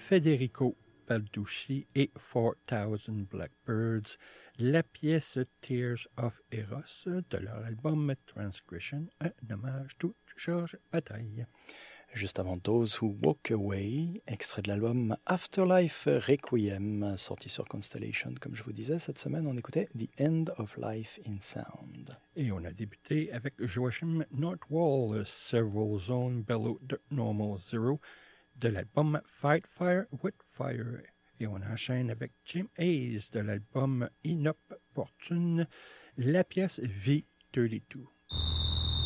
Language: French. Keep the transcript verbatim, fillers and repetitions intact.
Federico Balducci et four thousand Blackbirds, la pièce Tears of Eros de leur album Transgression, un hommage tout Georges Bataille. Juste avant Those Who Walk Away, extrait de l'album Afterlife Requiem, sorti sur Constellation. Comme je vous disais, cette semaine, on écoutait The End of Life in Sound. Et on a débuté avec Joachim Nordwall, Several Zone Below the Normal Zero, de l'album Fight Fire with Fire. Et on enchaîne avec Jim Hayes de l'album Inopportune, la pièce V trente-deux.